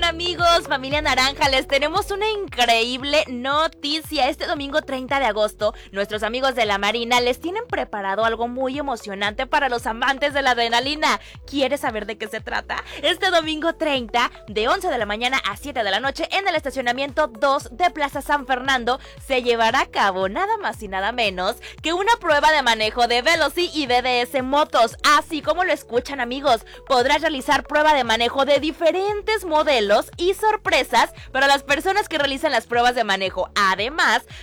amigos? Familia Naranja, les tenemos una increíble noticia. Este domingo 30 de agosto, nuestros amigos de la Marina les tienen preparado algo muy emocionante para los amantes de la adrenalina. ¿Quieres saber de qué se trata? Este domingo 30, de 11 de la mañana a 7 de la noche, en el estacionamiento 2 de Plaza San Fernando, se llevará a cabo nada más y nada menos que una prueba de manejo de Veloci y BDS Motos. Así como lo escuchan, amigos, podrás realizar prueba de manejo de diferentes modelos y sorpresas para las personas que realizan las pruebas de manejo. Además,